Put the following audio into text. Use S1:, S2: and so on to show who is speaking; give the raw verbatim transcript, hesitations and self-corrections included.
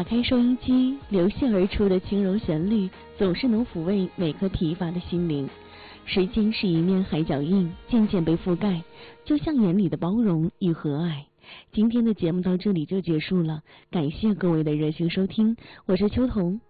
S1: 打开收音机，流泻而出的轻柔旋律，总是能抚慰每颗疲乏的心灵。时间是一面海脚印，渐渐被覆盖，就像眼里的包容与和蔼。今天的节目到这里就结束了，感谢各位的热情收听，我是秋彤。